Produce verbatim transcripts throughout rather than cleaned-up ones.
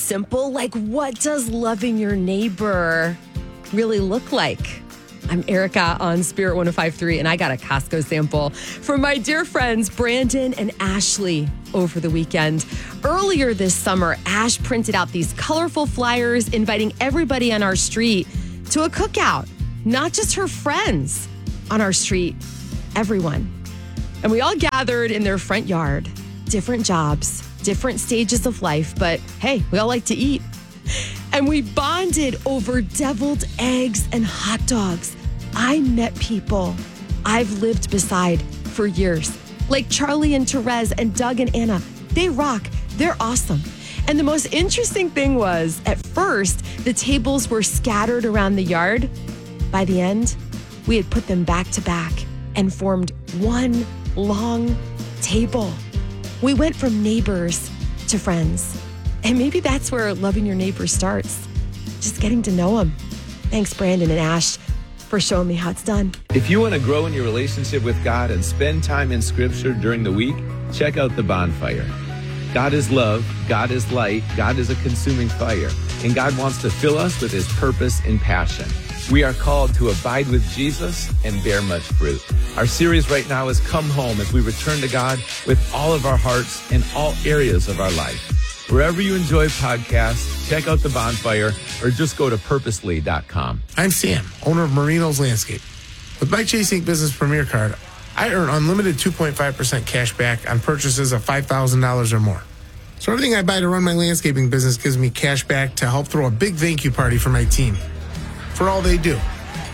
simple. Like, what does loving your neighbor really look like? I'm Erica on Spirit one oh five point three, and I got a Costco sample from my dear friends Brandon and Ashley over the weekend. Earlier this summer, Ash printed out these colorful flyers inviting everybody on our street to a cookout. Not just her friends on our street, everyone. And we all gathered in their front yard, different jobs, different stages of life, but hey, we all like to eat. And we bonded over deviled eggs and hot dogs. I met people I've lived beside for years, like Charlie and Therese and Doug and Anna. They rock. They're awesome. And the most interesting thing was, at first, the tables were scattered around the yard. By the end, we had put them back to back and formed one long table. We went from neighbors to friends. And maybe that's where loving your neighbor starts. Just getting to know them. Thanks, Brandon and Ash, for showing me how it's done. If you want to grow in your relationship with God and spend time in Scripture during the week, check out The Bonfire. God is love, God is light, God is a consuming fire, and God wants to fill us with His purpose and passion. We are called to abide with Jesus and bear much fruit. Our series right now is Come Home, as we return to God with all of our hearts in all areas of our life. Wherever you enjoy podcasts, check out The Bonfire or just go to purposely dot com. I'm Sam, owner of Marino's Landscape. With my Chase Incorporated Business Premier Card, I earn unlimited two point five percent cash back on purchases of five thousand dollars or more. So everything I buy to run my landscaping business gives me cash back to help throw a big thank you party for my team for all they do.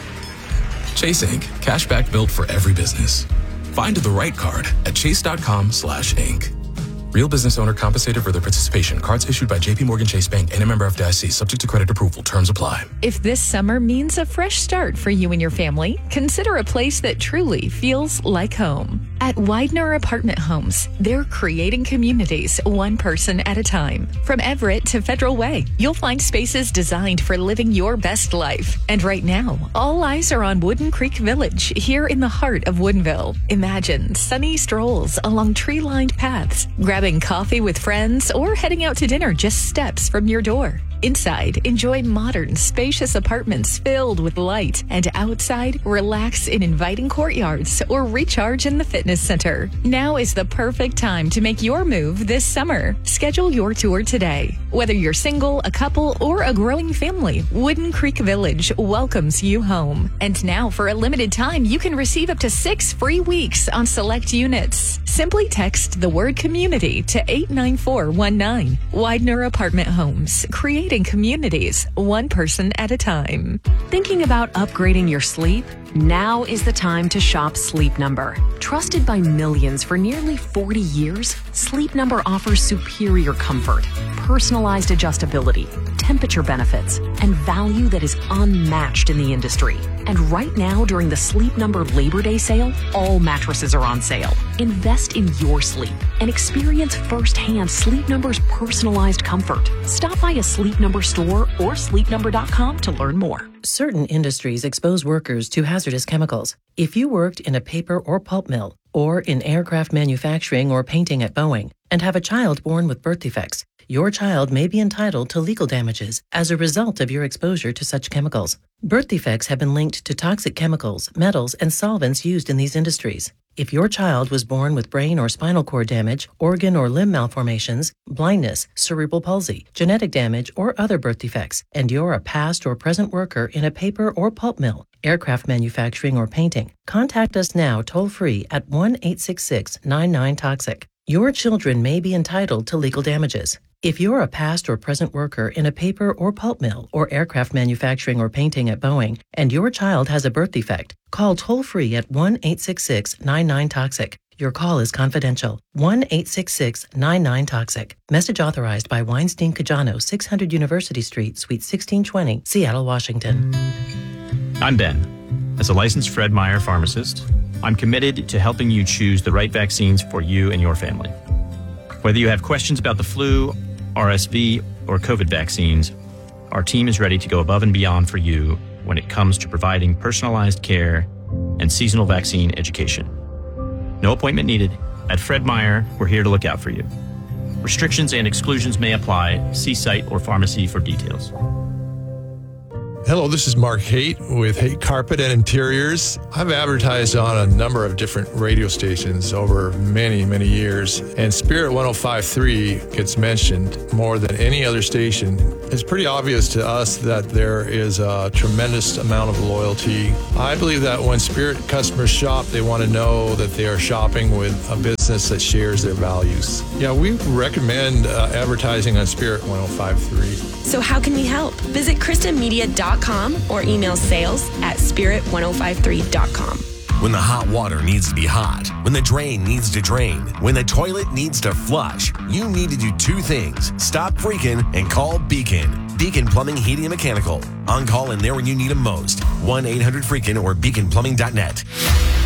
Chase Incorporated. Cash back built for every business. Find the right card at chase.com slash Inc. Real business owner compensated for their participation. Cards issued by J P Morgan Chase Bank and a member of F D I C. Subject to credit approval. Terms apply. If this summer means a fresh start for you and your family, consider a place that truly feels like home. At Widener Apartment Homes, they're creating communities one person at a time. From Everett to Federal Way, you'll find spaces designed for living your best life. And right now, all eyes are on Wooden Creek Village here in the heart of Woodinville. Imagine sunny strolls along tree-lined paths, grabbing coffee with friends, or heading out to dinner just steps from your door. Inside, enjoy modern, spacious apartments filled with light, and outside, relax in inviting courtyards or recharge in the fitness center. Now is the perfect time to make your move this summer. Schedule your tour today. Whether you're single, a couple, or a growing family, Wooden Creek Village welcomes you home. And now, for a limited time, you can receive up to six free weeks on select units. Simply text the word community to eight nine four one nine. Widener Apartment Homes, creating communities, one person at a time. Thinking about upgrading your sleep? Now is the time to shop Sleep Number. Trusted by millions for nearly forty years, Sleep Number offers superior comfort, personalized adjustability, temperature benefits, and value that is unmatched in the industry. And right now, during the Sleep Number Labor Day sale, all mattresses are on sale. Invest in your sleep and experience firsthand Sleep Number's personalized comfort. Stop by a Sleep Number store or sleep number dot com to learn more. Certain industries expose workers to hazardous chemicals. If you worked in a paper or pulp mill, or in aircraft manufacturing or painting at Boeing, and have a child born with birth defects, your child may be entitled to legal damages as a result of your exposure to such chemicals. Birth defects have been linked to toxic chemicals, metals, and solvents used in these industries. If your child was born with brain or spinal cord damage, organ or limb malformations, blindness, cerebral palsy, genetic damage, or other birth defects, and you're a past or present worker in a paper or pulp mill, aircraft manufacturing, or painting, contact us now toll-free at one eight six six nine nine toxic. Your children may be entitled to legal damages. If you're a past or present worker in a paper or pulp mill or aircraft manufacturing or painting at Boeing, and your child has a birth defect, call toll-free at one eight six six nine nine toxic. Your call is confidential. one eight six six nine nine toxic. Message authorized by Weinstein Cajano, six hundred University Street, Suite sixteen twenty, Seattle, Washington. I'm Ben. As a licensed Fred Meyer pharmacist, I'm committed to helping you choose the right vaccines for you and your family. Whether you have questions about the flu, R S V, or COVID vaccines, our team is ready to go above and beyond for you when it comes to providing personalized care and seasonal vaccine education. No appointment needed. At Fred Meyer, we're here to look out for you. Restrictions and exclusions may apply. See site or pharmacy for details. Hello, this is Mark Haight with Haight Carpet and Interiors. I've advertised on a number of different radio stations over many, many years, and Spirit one oh five point three gets mentioned more than any other station. It's pretty obvious to us that there is a tremendous amount of loyalty. I believe that when Spirit customers shop, they want to know that they are shopping with a business that shares their values. Yeah, we recommend uh, advertising on Spirit one oh five point three. So how can we help? Visit Kristen Media dot com or email sales at spirit ten fifty-three dot com. When the hot water needs to be hot, when the drain needs to drain, when the toilet needs to flush, you need to do two things. Stop freaking and call Beacon. Beacon Plumbing, Heating, and Mechanical. On call and there when you need them most. one eight hundred freakin or beacon plumbing dot net.